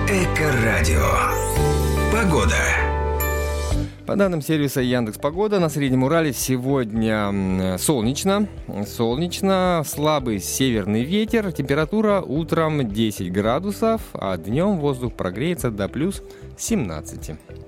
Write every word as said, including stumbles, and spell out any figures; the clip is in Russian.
Эко-радио. Погода. По данным сервиса Яндекс.Погода, на Среднем Урале сегодня солнечно. Солнечно, слабый северный ветер. Температура утром десять градусов, а днем воздух прогреется до плюс семнадцать.